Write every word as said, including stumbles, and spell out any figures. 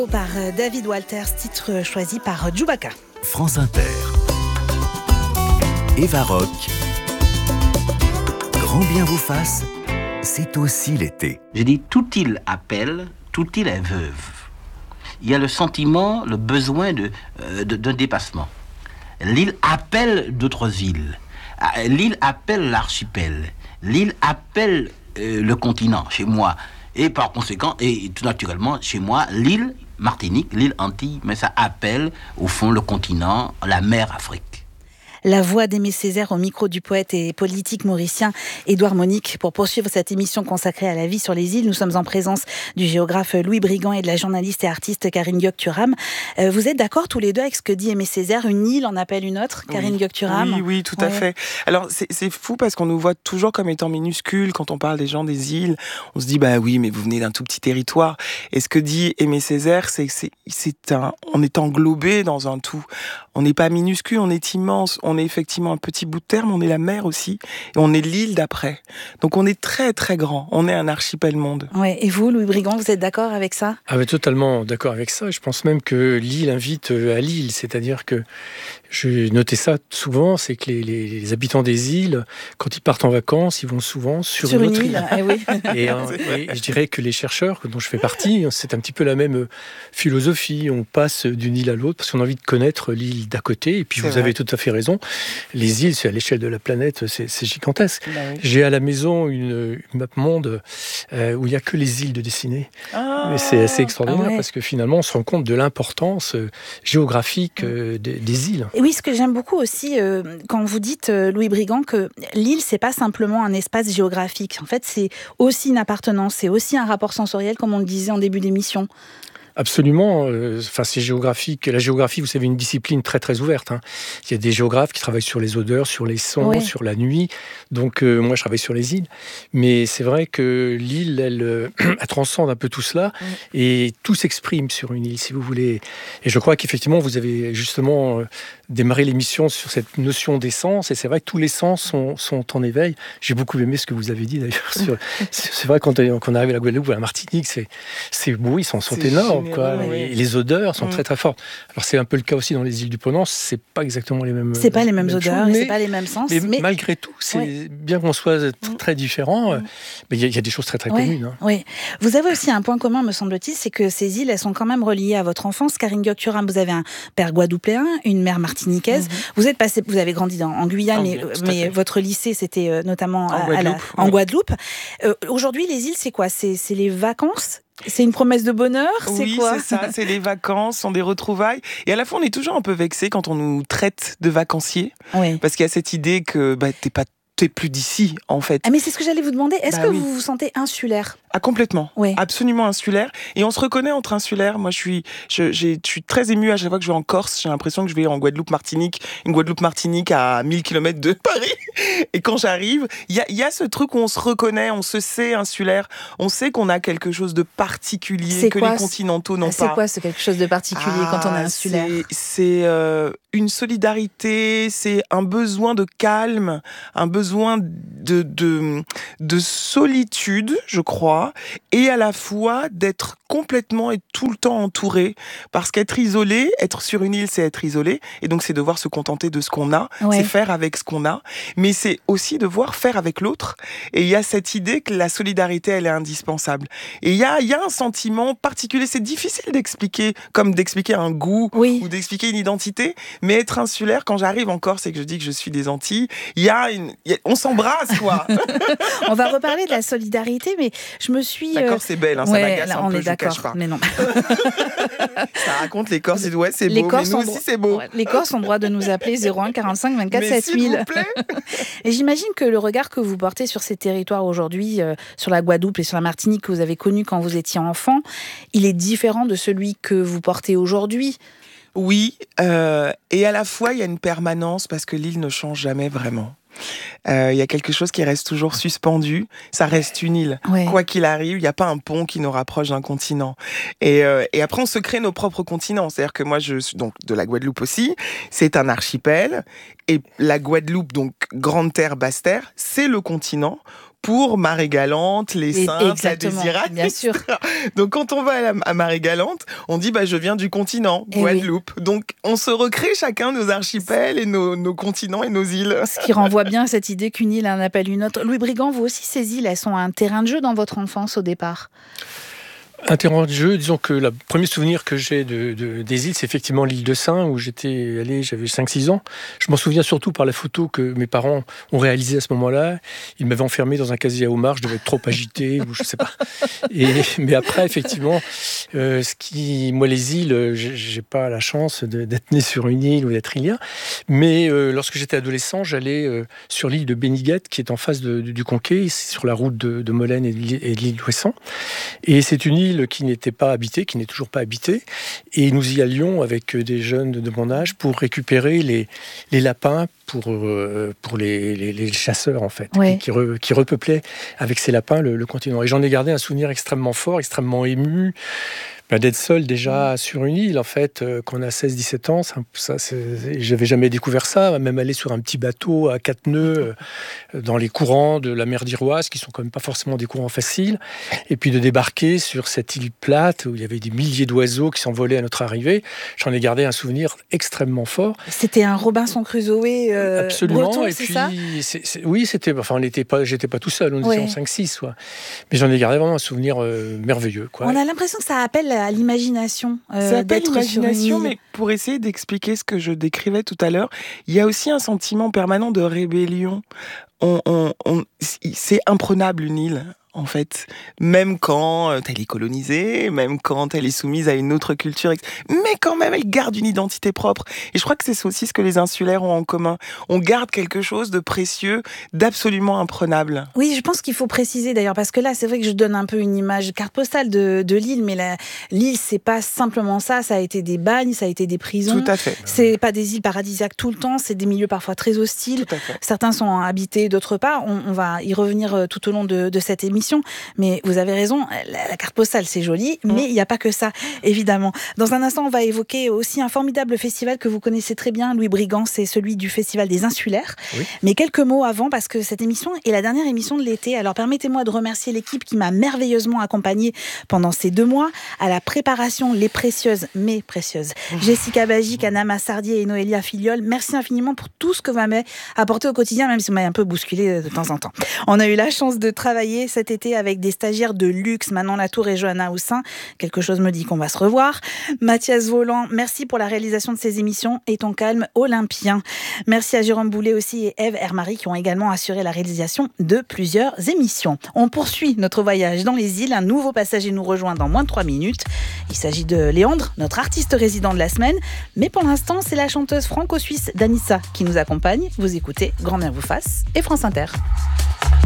Par David Walters, titre choisi par Djoubaka. France Inter. Eva Rock. Grand bien vous fasse, c'est aussi l'été. Je dis, toute île appelle, toute île est veuve. Il y a le sentiment, le besoin de, euh, de, d'un dépassement. L'île appelle d'autres îles. L'île appelle l'archipel. L'île appelle euh, le continent, chez moi. Et par conséquent, et tout naturellement, chez moi, l'île Martinique, l'île Antilles, mais ça appelle, au fond, le continent, la mer Afrique. La voix d'Aimé Césaire au micro du poète et politique mauricien Édouard Monique. Pour poursuivre cette émission consacrée à la vie sur les îles, nous sommes en présence du géographe Louis Brigand et de la journaliste et artiste Karine Gok-Turam. Euh, vous êtes d'accord tous les deux avec ce que dit Aimé Césaire? Une île en appelle une autre, Karine oui. Gok-Turam? Oui, oui, tout à ouais. fait. Alors, c'est, c'est fou parce qu'on nous voit toujours comme étant minuscules quand on parle des gens des îles. On se dit, bah oui, mais vous venez d'un tout petit territoire. Et ce que dit Aimé Césaire, c'est que c'est, c'est un, on est englobé dans un tout. On n'est pas minuscule, on est immense. On est effectivement un petit bout de terre, mais on est la mer aussi. Et on est l'île d'après. Donc on est très, très grand. On est un archipel monde. Ouais. Et vous, Louis Brigand, vous êtes d'accord avec ça? Ah ben, totalement d'accord avec ça. Je pense même que l'île invite à l'île. C'est-à-dire que, j'ai noté ça souvent, c'est que les, les, les habitants des îles, quand ils partent en vacances, ils vont souvent sur, sur une autre autre île. île. Eh oui. Et, et, et je dirais que les chercheurs dont je fais partie, c'est un petit peu la même philosophie. On passe d'une île à l'autre parce qu'on a envie de connaître l'île d'à côté. Et puis c'est vous vrai. Avez tout à fait raison. Les îles, c'est à l'échelle de la planète, c'est, c'est gigantesque. Bah oui. J'ai à la maison une, une map monde euh, où il n'y a que les îles de dessiner. Ah, mais c'est assez extraordinaire ah ouais. parce que finalement, on se rend compte de l'importance euh, géographique euh, des, des îles. Et oui, ce que j'aime beaucoup aussi, euh, quand vous dites, euh, Louis Brigand, que l'île, c'est pas simplement un espace géographique. En fait, c'est aussi une appartenance, c'est aussi un rapport sensoriel, comme on le disait en début d'émission. Absolument. Enfin, c'est géographique. La géographie, vous savez, une discipline très très ouverte. Hein. Il y a des géographes qui travaillent sur les odeurs, sur les sons, ouais. sur la nuit. Donc, euh, moi, je travaille sur les îles. Mais c'est vrai que l'île, elle, elle transcende un peu tout cela ouais. et tout s'exprime sur une île, si vous voulez. Et je crois qu'effectivement, vous avez justement euh, démarré l'émission sur cette notion d'essence. Et c'est vrai que tous les sens sont, sont en éveil. J'ai beaucoup aimé ce que vous avez dit d'ailleurs. Sur, c'est vrai quand on, quand on arrive à la Guadeloupe ou à la Martinique, c'est, c'est beau, ils sont, sont énormes. Quoi. Oui. Et les odeurs sont mmh. très très fortes. Alors c'est un peu le cas aussi dans les îles du Ponant, c'est pas exactement les mêmes. C'est pas les mêmes, mêmes odeurs, choses, c'est pas les mêmes sens. Mais, mais... malgré tout, c'est oui. bien qu'on soit très, très différents, mmh. mais il y, y a des choses très très oui. communes. Hein. Oui. Vous avez aussi un point commun, me semble-t-il, c'est que ces îles, elles sont quand même reliées à votre enfance. Karine Gok-Turam, vous avez un père guadeloupéen, une mère martiniquaise. Mmh. Vous êtes passé, vous avez grandi dans, en Guyane, en, mais, mais votre lycée c'était euh, notamment en à, Guadeloupe. À la, en oui. Guadeloupe. Euh, aujourd'hui, les îles, c'est quoi? C'est, c'est les vacances? C'est une promesse de bonheur, c'est oui, quoi? Oui, c'est ça, c'est les vacances, sont des retrouvailles. Et à la fois, on est toujours un peu vexé quand on nous traite de vacanciers. Oui. Parce qu'il y a cette idée que bah, t'es pas t'es plus d'ici, en fait. Ah, mais c'est ce que j'allais vous demander. Est-ce bah, que oui. vous vous sentez insulaire? Ah, complètement. Oui. Absolument insulaire. Et on se reconnaît entre insulaires. Moi, je suis, je, j'ai, je suis très émue à chaque fois que je vais en Corse. J'ai l'impression que je vais en Guadeloupe-Martinique. Une Guadeloupe-Martinique à mille kilomètres de Paris. Et quand j'arrive, il y a, y a ce truc où on se reconnaît, on se sait insulaire. On sait qu'on a quelque chose de particulier c'est que quoi, les continentaux n'ont c'est pas. C'est quoi ce quelque chose de particulier ah, quand on est insulaire? C'est, c'est euh, une solidarité, c'est un besoin de calme, un besoin de, de, de solitude, je crois, et à la fois d'être complètement et tout le temps entouré. Parce qu'être isolé, être sur une île, c'est être isolé, et donc c'est devoir se contenter de ce qu'on a, ouais. c'est faire avec ce qu'on a, mais c'est aussi devoir faire avec l'autre. Et il y a cette idée que la solidarité, elle est indispensable. Et il y a, il y a un sentiment particulier, c'est difficile d'expliquer, comme d'expliquer un goût, oui. ou d'expliquer une identité, mais être insulaire, quand j'arrive en Corse et que je dis que je suis des Antilles, il y a une, il y a, on s'embrasse, quoi. On va reparler de la solidarité, mais je me suis... La Corse, c'est belle, hein, ouais, ça m'agace là, un on peu, est d'accord, pas. Mais non. Ça raconte les Corses, ouais, c'est les beau, Corses mais nous aussi, c'est beau. Les Corses ont le droit de nous appeler zéro un quarante-cinq vingt-quatre sept mille. S'il vous plaît. Et j'imagine que le regard que vous portez sur ces territoires aujourd'hui, euh, sur la Guadeloupe et sur la Martinique que vous avez connu quand vous étiez enfant, il est différent de celui que vous portez aujourd'hui. Oui, euh, et à la fois, il y a une permanence parce que l'île ne change jamais vraiment. Il euh, y a quelque chose qui reste toujours suspendu, ça reste une île. Ouais. Quoi qu'il arrive, il n'y a pas un pont qui nous rapproche d'un continent. Et, euh, et après, on se crée nos propres continents. C'est-à-dire que moi, je suis donc de la Guadeloupe aussi, c'est un archipel. Et la Guadeloupe, donc grande terre, basse terre, c'est le continent pour Marie-Galante, les Saintes, la Désirade, bien sûr. Donc quand on va à, la, à Marie-Galante, on dit bah je viens du continent, et Guadeloupe. Oui. Donc on se recrée chacun nos archipels et nos, nos continents et nos îles. Ce qui renvoie bien à cette idée qu'une île en appelle une autre. Louis Brigand, vous aussi, ces îles, elles sont un terrain de jeu dans votre enfance au départ? Un terrain de jeu, disons que le premier souvenir que j'ai de, de, des îles, c'est effectivement l'île de Sein, où j'étais allé, j'avais cinq six ans. Je m'en souviens surtout par la photo que mes parents ont réalisée à ce moment-là. Ils m'avaient enfermé dans un casier à homard, je devais être trop agité, ou je sais pas. Et, mais après, effectivement, euh, ce qui, moi, les îles, j'ai, j'ai pas la chance de, d'être né sur une île ou d'être îlien. Mais euh, lorsque j'étais adolescent, j'allais euh, sur l'île de Béniguette, qui est en face de, de, du Conquet, c'est sur la route de, de Molène et de l'île d'Ouessant. Et c'est une île qui n'était pas habitée, qui n'est toujours pas habitée. Et nous y allions avec des jeunes de mon âge pour récupérer les, les lapins pour, euh, pour les, les, les chasseurs, en fait, ouais. qui, qui, re, qui repeuplaient avec ces lapins le, le continent. Et j'en ai gardé un souvenir extrêmement fort, extrêmement ému. Ben, d'être seul déjà sur une île, en fait, euh, quand on a seize dix-sept ans, ça, ça, c'est, j'avais jamais découvert ça, même aller sur un petit bateau à quatre nœuds euh, dans les courants de la mer d'Iroise, qui sont quand même pas forcément des courants faciles, et puis de débarquer sur cette île plate où il y avait des milliers d'oiseaux qui s'envolaient à notre arrivée. J'en ai gardé un souvenir extrêmement fort. C'était un Robinson Crusoe euh, Absolument, breton, et c'est puis, ça c'est, c'est, oui, c'était, enfin, on n'était pas, j'étais pas tout seul, on ouais. était en cinq six, quoi. Mais j'en ai gardé vraiment un souvenir euh, merveilleux, quoi. On a l'impression que ça appelle à l'imagination. Euh, ça appelle l'imagination, mais pour essayer d'expliquer ce que je décrivais tout à l'heure, il y a aussi un sentiment permanent de rébellion. On, on, on, c'est imprenable une île. En fait, même quand elle est colonisée, même quand elle est soumise à une autre culture, mais quand même elle garde une identité propre. Et je crois que c'est aussi ce que les insulaires ont en commun. On garde quelque chose de précieux, d'absolument imprenable. Oui, je pense qu'il faut préciser d'ailleurs, parce que là, c'est vrai que je donne un peu une image carte postale de, de l'île, mais la, l'île, c'est pas simplement ça. Ça a été des bagnes, ça a été des prisons. Tout à fait. C'est pas des îles paradisiaques tout le temps, c'est des milieux parfois très hostiles. Tout à fait. Certains sont habités, d'autres pas. On, on va y revenir tout au long de, de cette émission. Mais vous avez raison, la, la carte postale c'est joli, mmh. mais il n'y a pas que ça, évidemment. Dans un instant, on va évoquer aussi un formidable festival que vous connaissez très bien, Louis Brigand, c'est celui du Festival des Insulaires. Oui. Mais quelques mots avant, parce que cette émission est la dernière émission de l'été. Alors permettez-moi de remercier l'équipe qui m'a merveilleusement accompagnée pendant ces deux mois à la préparation, les précieuses, mais précieuses. Mmh. Jessica Bagic, Anna Massardier et Noélia Filiol, merci infiniment pour tout ce que vous m'avez apporté au quotidien, même si vous m'avez un peu bousculé de temps en temps. On a eu la chance de travailler cet été avec des stagiaires de luxe, Manon Latour et Johanna Houssin. Quelque chose me dit qu'on va se revoir. Mathias Voland, merci pour la réalisation de ces émissions et ton calme olympien. Merci à Jérôme Boulet aussi et Ève Hermary qui ont également assuré la réalisation de plusieurs émissions. On poursuit notre voyage dans les îles. Un nouveau passager nous rejoint dans moins de trois minutes. Il s'agit de Léandre, notre artiste résident de la semaine. Mais pour l'instant, c'est la chanteuse franco-suisse Danissa qui nous accompagne. Vous écoutez Grand Bien vous fasse et France Inter.